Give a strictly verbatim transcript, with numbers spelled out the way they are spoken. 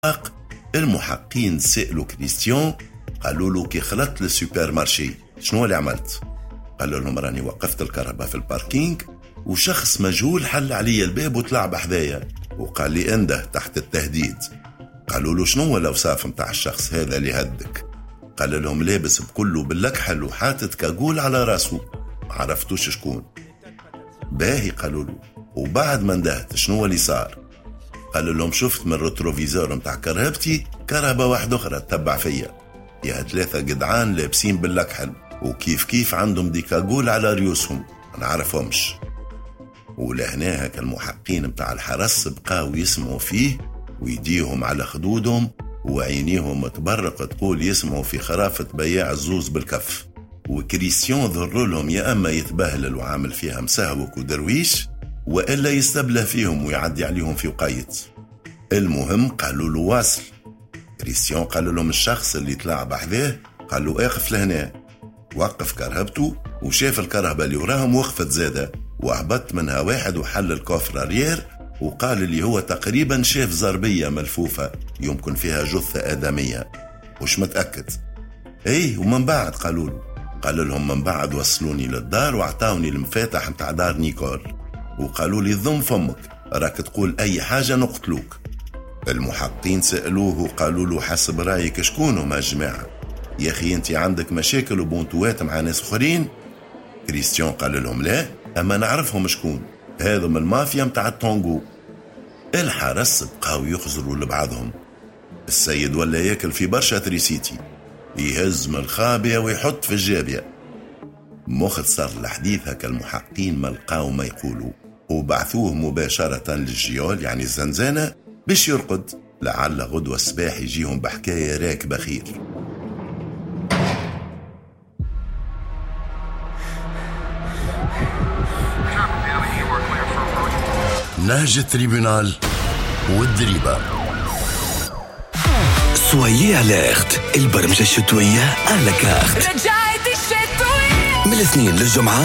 المحققين سألوا كريستيان، قالوا له كي خلطت للسوبر مارشي شنو اللي عملت؟ قالوا لهم راني وقفت الكهرباء في الباركينج وشخص مجهول حل علي الباب وطلع بحذايا وقال لي انده تحت التهديد. قالوا له شنو الأوصاف متاع الشخص هذا اللي هدك؟ قال لهم لابس بكله باللكحل وحاطط كاقول على راسه، عرفتوش شكون؟ باهي قالوا له وبعد ما اندهت شنو اللي صار؟ قالوا لهم شفت من الريتروفيزور متاع كرهبتي كرهبة واحدة أخرى تتبع فيا، يا ثلاثة جدعان لابسين باللكحل وكيف كيف عندهم ديكاقول على ريوسهم ما نعرفهمش. ولهنا هكا المحققين متاع الحرس بقاو يسمعوا فيه ويديهم على خدودهم وعينيهم متبرق تقول يسمعوا في خرافة بياع الزوز بالكف. وكريستيان ظهر لهم يا أما يتبهلل وعامل فيها مسهوك ودرويش وإلا يستبله فيهم ويعدي عليهم في وقايت. المهم قالوا له واصل. كريستيان قالوا لهم الشخص اللي طلع بحذاه قالوا اقف لهنا، وقف كرهبته وشاف الكرهبة اللي وراهم وقفت زادة وهبط منها واحد وحل الكوفرارير وقال اللي هو تقريبا شاف زربية ملفوفة يمكن فيها جثة آدمية وش متأكد. ايه ومن بعد قالوا له قالوا لهم من بعد وصلوني للدار وعطاوني المفاتح متاع دار نيكول وقالوا لي ضم فمك راك تقول اي حاجة نقتلوك. المحققين سألوه وقالوا له حسب رأيك شكون هما الجماعة؟ يا أخي أنت عندك مشاكل وبونتوات مع ناس أخرين؟ كريستيان قال لهم لا أما نعرفهم شكون، هذا من المافيا متاع التونغو. الحرس بقاو يخزروا لبعضهم. السيد ولا ياكل في برشا تريسيتي، يهز من الخابية ويحط في الجابية. مختصر الحديث هكا المحققين ما لقاو ما يقولوا وبعثوه مباشرة للجيول يعني الزنزانة باش يرقد لعل غدوة الصباح يجيهم بحكاية راكبة خير. نهج التريبونال والدريبة. سويي أليرت، البرمجة الشتوية على كارت رجعت الشتوية من الاثنين للجمعة